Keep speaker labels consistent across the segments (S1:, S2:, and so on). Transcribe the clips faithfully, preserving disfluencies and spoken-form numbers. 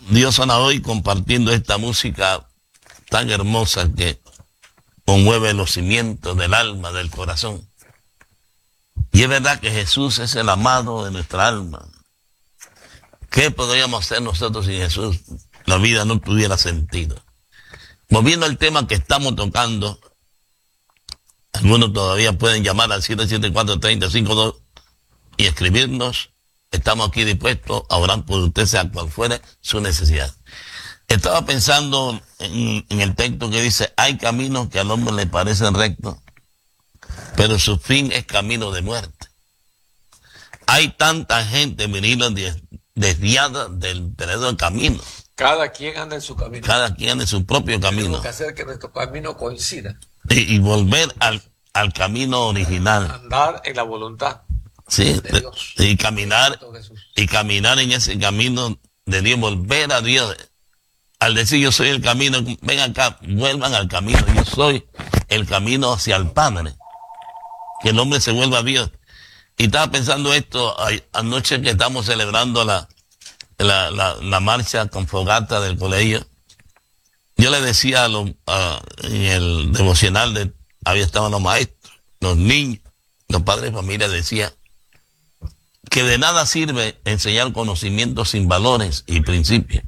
S1: Dios sana hoy compartiendo esta música tan hermosa que conmueve los cimientos del alma, del corazón. Y es verdad que Jesús es el amado de nuestra alma. ¿Qué podríamos hacer nosotros sin Jesús? La vida no tuviera sentido. Volviendo al tema que estamos tocando, algunos todavía pueden llamar al siete siete cuatro, tres cero cinco dos y escribirnos. Estamos aquí dispuestos a orar por usted, sea cual fuere su necesidad. Estaba pensando en, en el texto que dice: hay caminos que al hombre le parecen rectos, pero su fin es camino de muerte. Hay tanta gente, Mirilo, desviada del verdadero camino.
S2: Cada quien anda en su camino.
S1: Cada quien anda en su propio camino.
S2: Tenemos que hacer que nuestro camino coincida.
S1: Y, y volver al, al camino original.
S2: Andar en la voluntad.
S1: Sí, de Dios. Y caminar, y caminar en ese camino de Dios, volver a Dios. Al decir yo soy el camino, ven acá, vuelvan al camino, yo soy el camino hacia el Padre. Que el hombre se vuelva a Dios. Y estaba pensando esto anoche que estamos celebrando la, la, la, la marcha con fogata del colegio. Yo le decía a los, a, en el devocional, de, había estaban los maestros, los niños, los padres de familia, decía que de nada sirve enseñar conocimientos sin valores y principios.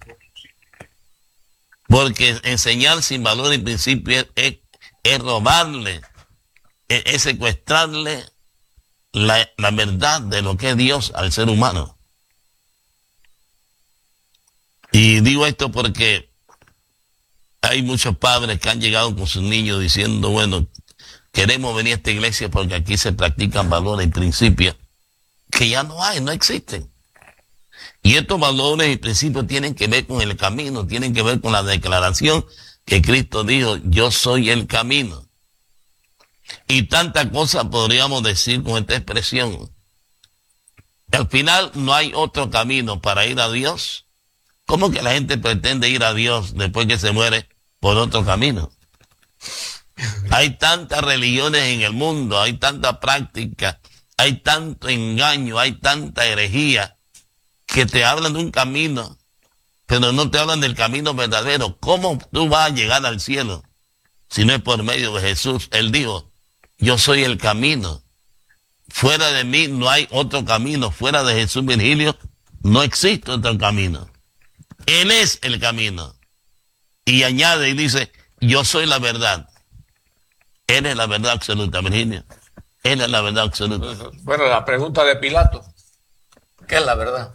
S1: Porque enseñar sin valores y principios es, es robarle, es, es secuestrarle la, la verdad de lo que es Dios al ser humano. Y digo esto porque hay muchos padres que han llegado con sus niños diciendo, bueno, queremos venir a esta iglesia porque aquí se practican valores y principios que ya no hay, no existen. Y estos valores y principios tienen que ver con el camino, tienen que ver con la declaración que Cristo dijo: yo soy el camino. Y tantas cosas podríamos decir con esta expresión. Al final no hay otro camino para ir a Dios. ¿Cómo que la gente pretende ir a Dios después que se muere por otro camino? Hay tantas religiones en el mundo, hay tanta práctica, hay tanto engaño, hay tanta herejía, que te hablan de un camino, pero no te hablan del camino verdadero. ¿Cómo tú vas a llegar al cielo si no es por medio de Jesús? Él dijo: yo soy el camino. Fuera de mí no hay otro camino. Fuera de Jesús, Virgilio, no existe otro camino. Él es el camino. Y añade y dice: yo soy la verdad. Él es la verdad absoluta, Virgilio. Él es la verdad absoluta.
S2: Bueno, la pregunta de Pilato: ¿qué es la verdad?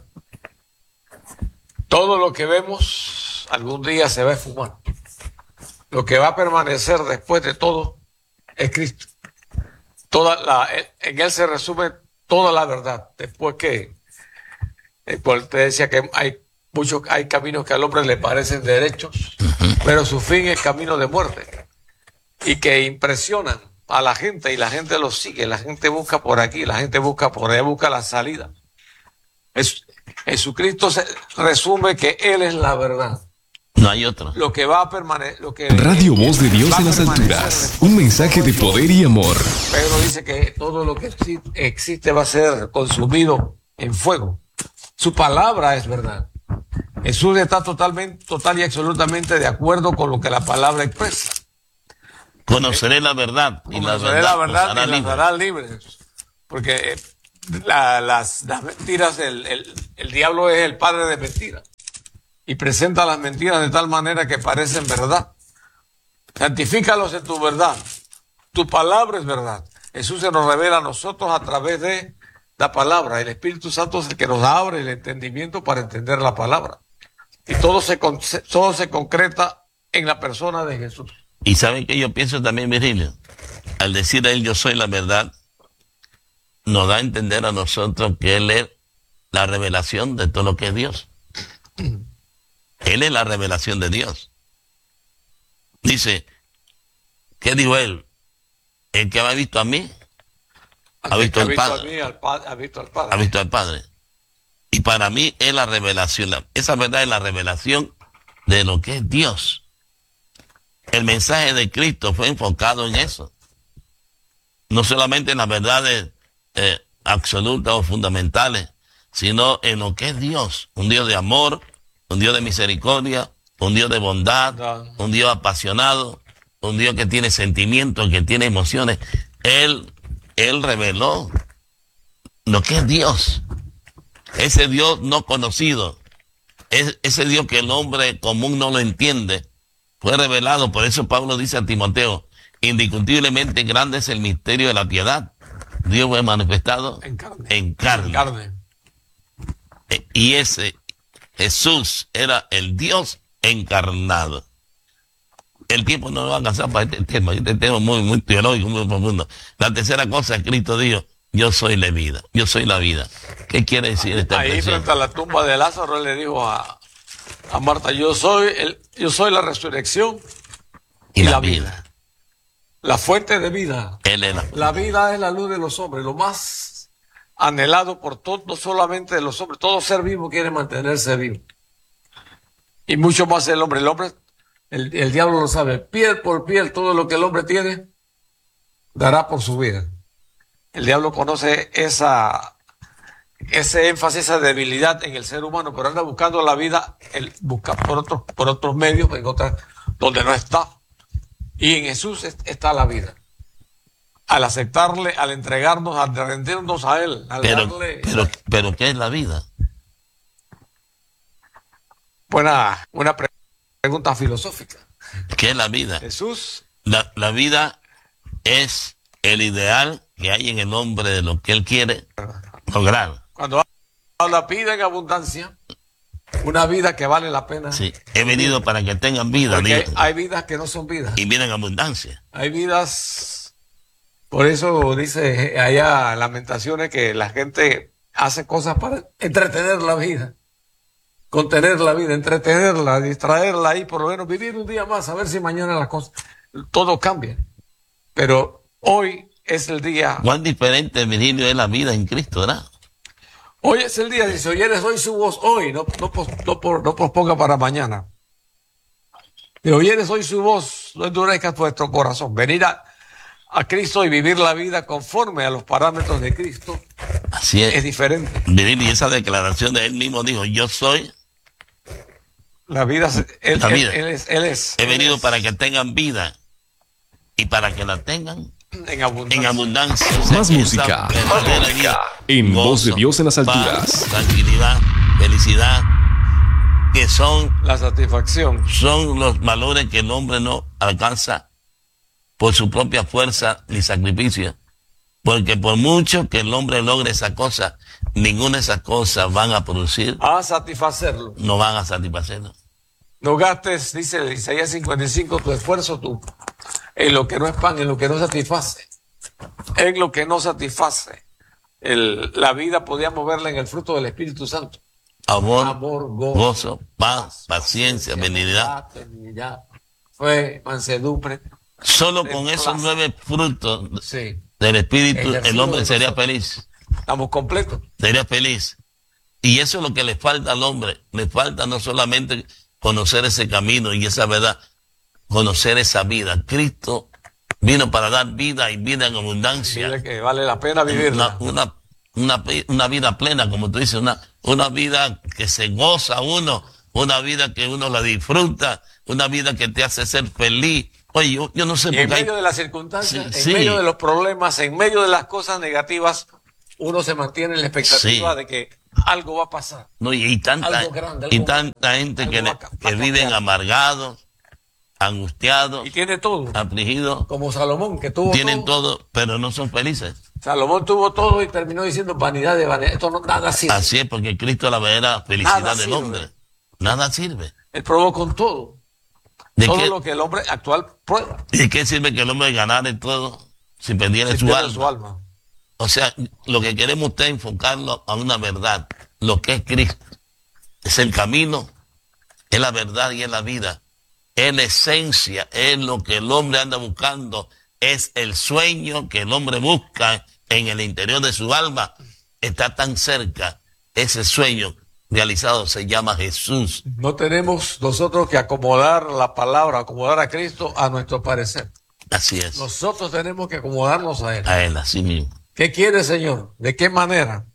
S2: Todo lo que vemos algún día se va a esfumar. Lo que va a permanecer después de todo es Cristo. Toda la, en él se resume toda la verdad. Después que, pues te decía que hay muchos, hay caminos que al hombre le parecen derechos, pero su fin es camino de muerte. Y que impresionan a la gente y la gente los sigue. La gente busca por aquí, la gente busca por allá, busca la salida. Es, Jesucristo se resume que Él es la verdad.
S1: No hay otro.
S2: Lo que va a permanecer.
S3: Radio Voz de Dios en las alturas. Un mensaje de poder y amor.
S2: Pedro dice que todo lo que existe va a ser consumido en fuego. Su palabra es verdad. Jesús está totalmente, total y absolutamente de acuerdo con lo que la palabra expresa.
S1: Conoceré la verdad. Y
S2: Conoceré la verdad, la verdad y las hará libres. Porque la, las, las mentiras, el, el, el diablo es el padre de mentiras. Y presenta las mentiras de tal manera que parecen verdad. Santifícalos en tu verdad. Tu palabra es verdad. Jesús se nos revela a nosotros a través de la palabra. El Espíritu Santo es el que nos abre el entendimiento para entender la palabra. Y todo se, todo se concreta en la persona de Jesús.
S1: Y saben que yo pienso también, Virgilio, al decir a él yo soy la verdad, nos da a entender a nosotros que él es la revelación de todo lo que es Dios. Él es la revelación de Dios. Dice, ¿qué dijo él? El que me ha visto a mí, ha visto al Padre. Ha visto al Padre. Ha visto al Padre. Y para mí es la revelación. Esa verdad es la revelación de lo que es Dios. El mensaje de Cristo fue enfocado en eso. No solamente en las verdades eh, absolutas o fundamentales, sino en lo que es Dios. Un Dios de amor, un Dios de misericordia, un Dios de bondad,
S2: No.
S1: un Dios apasionado, un Dios que tiene sentimientos, que tiene emociones. Él, él reveló lo que es Dios. Ese Dios no conocido, es, ese Dios que el hombre común no lo entiende, fue revelado. Por eso Pablo dice a Timoteo, indiscutiblemente grande es el misterio de la piedad. Dios fue manifestado
S2: En carne.
S1: en carne.
S2: En carne.
S1: Eh, Y ese Jesús era el Dios encarnado. El tiempo no va a alcanzar para este tema. Este tema es muy, muy teológico, muy profundo. La tercera cosa, Cristo dijo, yo soy la vida. Yo soy la vida. ¿Qué quiere decir esta
S2: Ahí
S1: expresión?
S2: frente a la tumba de Lázaro, él le dijo a, a Marta, yo soy, el, yo soy la resurrección
S1: Y
S2: y
S1: la
S2: la
S1: vida.
S2: vida. La fuente de vida.
S1: Él es la...
S2: La vida es la luz de los hombres, lo más anhelado por todos, no solamente de los hombres, todo ser vivo quiere mantenerse vivo. Y mucho más el hombre. El hombre, el, el diablo lo sabe, piel por piel, todo lo que el hombre tiene, dará por su vida. El diablo conoce esa, ese énfasis, esa debilidad en el ser humano, pero anda buscando la vida, él busca por otros, por otros medios, en otras, donde no está. Y en Jesús está la vida. Al aceptarle, al entregarnos, al rendirnos a Él, al
S1: Pero,
S2: darle...
S1: pero, pero ¿qué es la vida?
S2: Buena, buena pre- pregunta filosófica.
S1: ¿Qué es la vida?
S2: Jesús,
S1: La, la vida es el ideal que hay en el hombre de lo que él quiere lograr.
S2: cuando habla, vida en abundancia, una vida que vale la pena.
S1: Sí, he venido para que tengan vida,
S2: Porque hay,
S1: digo,
S2: hay vidas que no son vidas.
S1: y vida en abundancia.
S2: Hay vidas, por eso dice allá en Lamentaciones que la gente hace cosas para entretener la vida, contener la vida, entretenerla, distraerla y por lo menos vivir un día más, a ver si mañana las cosas, todo cambia. Pero hoy es el día,
S1: Cuán diferente, Virgilio, es la vida en Cristo, ¿verdad?
S2: hoy es el día, dice, oyeres hoy su voz, hoy, no, no, pos- no, por- no posponga para mañana. De oyeres hoy su voz, no endurezcas vuestro corazón. Venir a, a Cristo y vivir la vida conforme a los parámetros de Cristo
S1: Así
S2: es
S1: es.
S2: diferente.
S1: Virgilio, y esa declaración de él mismo dijo, yo soy,
S2: La vida, se- él,
S1: La
S2: él-
S1: vida.
S2: él es, él es.
S1: he
S2: él
S1: venido
S2: es
S1: para que tengan vida y para que la tengan
S2: en abundancia.
S1: en abundancia. O sea,
S3: Más
S1: que
S3: música.
S1: esa verdadera vida,
S3: En voz de
S1: gozo,
S3: Dios en las alturas.
S1: paz, tranquilidad, felicidad, que son,
S2: La satisfacción.
S1: son los valores que el hombre no alcanza por su propia fuerza ni sacrificio. Porque por mucho que el hombre logre esa cosa, ninguna de esas cosas van a producir,
S2: A satisfacerlo.
S1: no van a satisfacerlo.
S2: No gastes, dice Isaías cincuenta y cinco, tu esfuerzo tú, en lo que no es pan, en lo que no satisface. En lo que no satisface. El, la vida podíamos verla en el fruto del Espíritu Santo.
S1: Amor,
S2: Amor, gozo,
S1: gozo, paz, paciencia, benignidad.
S2: benignidad, fe, mansedumbre.
S1: Solo con esos nueve frutos
S2: Sí,
S1: del Espíritu, el
S2: Ejercido
S1: hombre
S2: de
S1: sería
S2: nosotros.
S1: feliz.
S2: estamos completos.
S1: Sería feliz. Y eso es lo que le falta al hombre. Le falta no solamente conocer ese camino y esa verdad, conocer esa vida. Cristo vino para dar vida y vida en abundancia.
S2: Mira que vale la pena vivirla.
S1: Una, una, una, una vida plena, como tú dices, una, una vida que se goza uno, una vida que uno la disfruta, una vida que te hace ser feliz. Oye, yo, yo no sé
S2: Y
S1: por
S2: en
S1: qué hay-
S2: medio de las circunstancias,
S1: Sí,
S2: en
S1: sí.
S2: medio de los problemas, en medio de las cosas negativas, uno se mantiene en la expectativa
S1: Sí.
S2: de que algo va a pasar.
S1: No, y, y tanta,
S2: Algo grande,
S1: y
S2: algo-
S1: tanta gente
S2: algo
S1: que,
S2: va
S1: le-
S2: a ca- va a
S1: que viven
S2: cambiar.
S1: amargados, angustiados,
S2: Y tiene todo.
S1: afligidos,
S2: Como Salomón, que tuvo
S1: tienen
S2: todo.
S1: todo, pero no son felices.
S2: Salomón tuvo todo y terminó diciendo vanidad de vanidad. Esto no, nada sirve.
S1: Así es, porque Cristo es la verdadera felicidad
S2: Nada
S1: del
S2: sirve.
S1: hombre. Nada sirve.
S2: Él probó con todo.
S1: ¿De
S2: Todo
S1: qué,
S2: lo que el hombre actual prueba.
S1: ¿De qué sirve que el hombre ganara en todo si perdiera
S2: Si
S1: su
S2: pierde
S1: alma?
S2: su alma.
S1: O sea, lo que queremos usted es enfocarlo a una verdad, lo que es Cristo. Es el camino, es la verdad y es la vida. Es la esencia, es lo que el hombre anda buscando, es el sueño que el hombre busca en el interior de su alma. Está tan cerca, ese sueño realizado se llama Jesús.
S2: No tenemos nosotros que acomodar la palabra, acomodar a Cristo a nuestro parecer.
S1: Así es,
S2: Nosotros tenemos que acomodarnos a Él.
S1: a Él, así mismo.
S2: ¿Qué quiere, Señor? ¿De qué manera?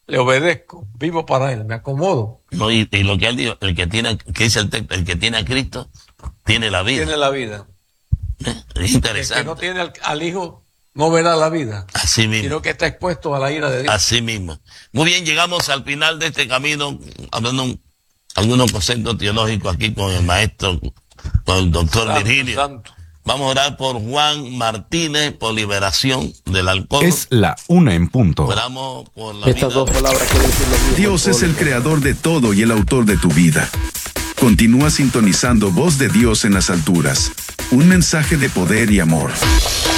S2: le obedezco, vivo para Él, me acomodo.
S1: No, y, y lo que él dijo, el que tiene, que dice el texto, el que tiene a Cristo, tiene la vida.
S2: Tiene la vida.
S1: ¿Eh? Es
S2: El
S1: interesante.
S2: que no tiene al, al Hijo no verá la vida,
S1: Así mismo.
S2: sino que está expuesto a la ira de Dios.
S1: Así mismo. Muy bien, llegamos al final de este camino, hablando un, algunos conceptos teológicos aquí con el maestro, con el doctor
S2: Santo,
S1: Virgilio.
S2: santo.
S1: Vamos a orar por Juan Martínez, por liberación del alcohol.
S3: Es la una en punto.
S1: Oramos por la
S4: Estas
S1: vida.
S4: dos palabras quieren decir lo mismo.
S5: Dios es el creador de todo y el autor de tu vida. Continúa sintonizando Voz de Dios en las alturas. Un mensaje de poder y amor.